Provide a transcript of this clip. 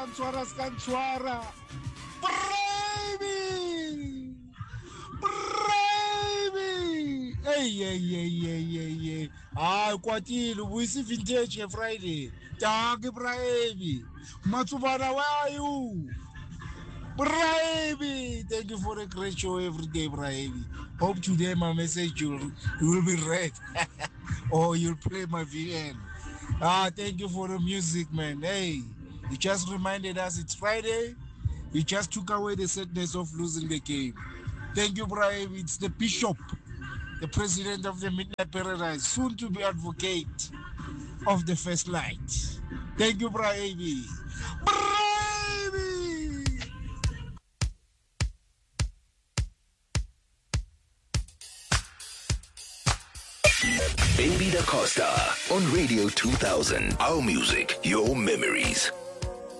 Skansuara. Baby! Hey. Kwatile, we see vintage Friday. Taki Brave. Matsubara, where are you? Brave! Thank you for a great show every day, Brave. Hope today my message will be read. Or you'll play my VN. Thank you for the music, man. Hey, you just reminded us it's Friday. You just took away the sadness of losing the game. Thank you, Brave. It's the Bishop, the president of the Midnight Paradise, soon to be advocate of the First Light. Thank you, Brave. Baby Da Costa on Radio 2000. Our music, your memories.